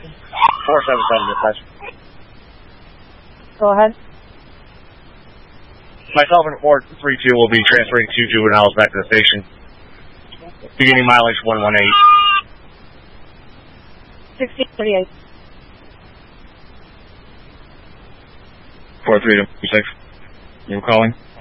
477 dispatch. Go ahead. Myself and 432 will be transferring 2 juveniles back to the station. Beginning mileage 118. 1638. 432, safe. You were calling?